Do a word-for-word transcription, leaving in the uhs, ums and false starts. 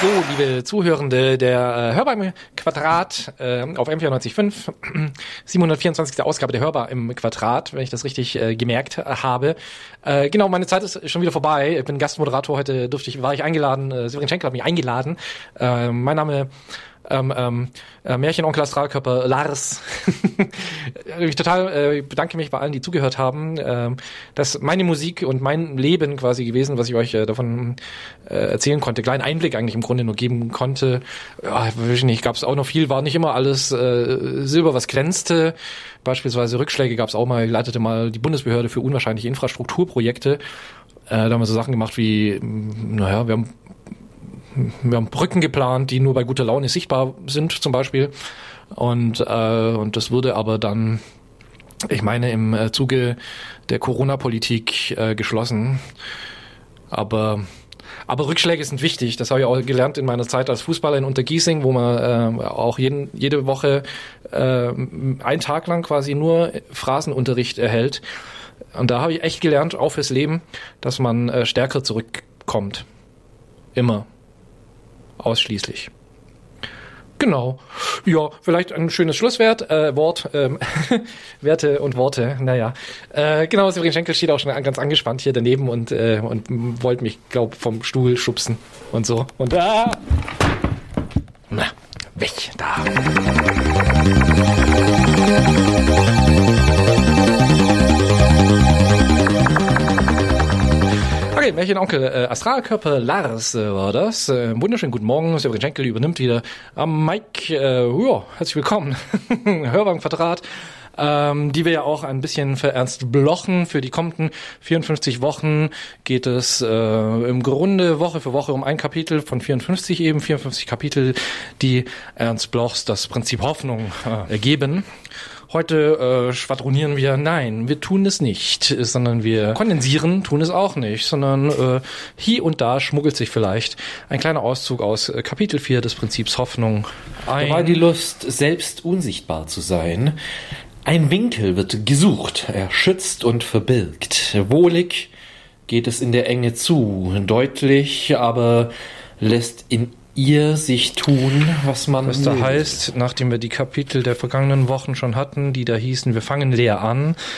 So, liebe Zuhörende, der äh, Hörbar im Quadrat äh, auf M vierundneunzig Komma fünf, siebenhundertvierundzwanzigste Ausgabe der Hörbar im Quadrat, wenn ich das richtig äh, gemerkt äh, habe. Äh, genau, meine Zeit ist schon wieder vorbei. Ich bin Gastmoderator, heute durfte ich, war ich eingeladen, äh, Severin Schenkel hat mich eingeladen. Äh, mein Name Ähm, ähm, äh, Märchenonkel Astralkörper Lars. Ich total äh, bedanke mich bei allen, die zugehört haben. Ähm, das ist meine Musik und mein Leben quasi gewesen, was ich euch äh, davon äh, erzählen konnte. Kleinen Einblick eigentlich im Grunde nur geben konnte. Ja, weiß nicht, gab es auch noch viel, war nicht immer alles äh, Silber, was glänzte. Beispielsweise Rückschläge gab es auch mal. Ich leitete mal die Bundesbehörde für unwahrscheinliche Infrastrukturprojekte. Äh, da haben wir so Sachen gemacht wie, naja, wir haben Wir haben Brücken geplant, die nur bei guter Laune sichtbar sind, zum Beispiel. Und, äh, und das wurde aber dann, ich meine, im äh, Zuge der Corona-Politik äh, geschlossen. Aber, aber Rückschläge sind wichtig. Das habe ich auch gelernt in meiner Zeit als Fußballer in Untergiesing, wo man äh, auch jeden, jede Woche äh, einen Tag lang quasi nur Phrasenunterricht erhält. Und da habe ich echt gelernt, auch fürs Leben, dass man äh, stärker zurückkommt. Immer. Ausschließlich. Genau. Ja, vielleicht ein schönes Schlusswort, äh, Wort, ähm, Werte und Worte, naja. Äh, genau, Severin Schenkel steht auch schon ganz angespannt hier daneben und, äh, und wollte mich, glaub, vom Stuhl schubsen und so. Und da. Na, weg, da. Okay, Märchenonkel äh, Astralkörper Lars äh, war das. Äh, wunderschönen guten Morgen. Severin Schenkel übernimmt wieder am Mike. Äh, ja, herzlich willkommen. Hörbar im Quadrat, ähm, die wir ja auch ein bisschen für Ernst Blochen. Für die kommenden vierundfünfzig Wochen geht es äh, im Grunde Woche für Woche um ein Kapitel von vierundfünfzig eben. vierundfünfzig Kapitel, die Ernst Blochs das Prinzip Hoffnung äh, ergeben. Heute äh, schwadronieren wir, nein, wir tun es nicht, sondern wir kondensieren, tun es auch nicht, sondern äh, hier und da schmuggelt sich vielleicht ein kleiner Auszug aus äh, Kapitel vier des Prinzips Hoffnung ein. Da war die Lust, selbst unsichtbar zu sein. Ein Winkel wird gesucht, er schützt und verbirgt. Wohlig geht es in der Enge zu, deutlich, aber lässt in ihr sich tun, was man Was da heißt, nachdem wir die Kapitel der vergangenen Wochen schon hatten, die da hießen, wir fangen leer an,